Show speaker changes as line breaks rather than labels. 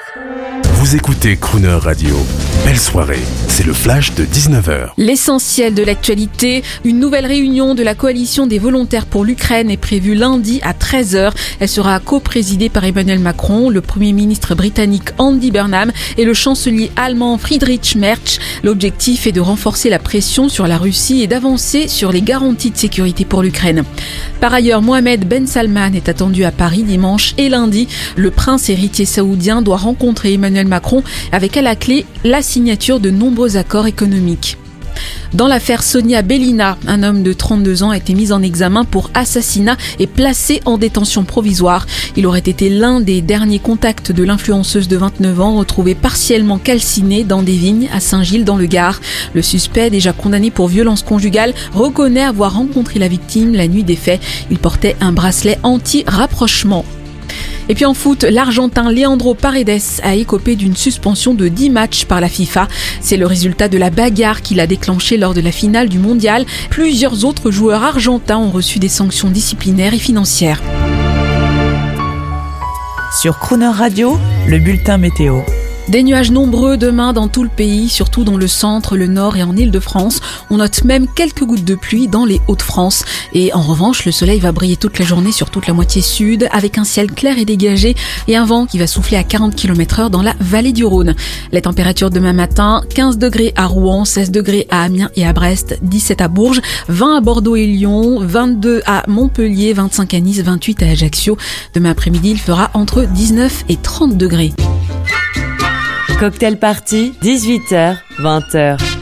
Vous écoutez Crooner Radio. Belle soirée, c'est le flash de 19h.
L'essentiel de l'actualité, une nouvelle réunion de la coalition des volontaires pour l'Ukraine est prévue lundi à 13h. Elle sera co-présidée par Emmanuel Macron, le Premier ministre britannique Andy Burnham et le chancelier allemand Friedrich Merz. L'objectif est de renforcer la pression sur la Russie et d'avancer sur les garanties de sécurité pour l'Ukraine. Par ailleurs, Mohamed Ben Salman est attendu à Paris dimanche et lundi. Le prince héritier saoudien doit rencontrer Emmanuel Macron avec à la clé la signature de nombreux accords économiques. Dans l'affaire Sonia Belina, un homme de 32 ans a été mis en examen pour assassinat et placé en détention provisoire. Il aurait été l'un des derniers contacts de l'influenceuse de 29 ans retrouvée partiellement calcinée dans des vignes à Saint-Gilles dans le Gard. Le suspect, déjà condamné pour violence conjugale, reconnaît avoir rencontré la victime la nuit des faits. Il portait un bracelet anti-rapprochement. Et puis en foot, l'Argentin Leandro Paredes a écopé d'une suspension de 10 matchs par la FIFA. C'est le résultat de la bagarre qu'il a déclenchée lors de la finale du mondial. Plusieurs autres joueurs argentins ont reçu des sanctions disciplinaires et financières.
Sur Crooner Radio, le bulletin météo.
Des nuages nombreux demain dans tout le pays, surtout dans le centre, le nord et en Île-de-France. On note même quelques gouttes de pluie dans les Hauts-de-France. Et en revanche, le soleil va briller toute la journée sur toute la moitié sud, avec un ciel clair et dégagé et un vent qui va souffler à 40 km/h dans la vallée du Rhône. Les températures demain matin, 15 degrés à Rouen, 16 degrés à Amiens et à Brest, 17 à Bourges, 20 à Bordeaux et Lyon, 22 à Montpellier, 25 à Nice, 28 à Ajaccio. Demain après-midi, il fera entre 19 et 30 degrés.
Cocktail Party, 18h, 20h.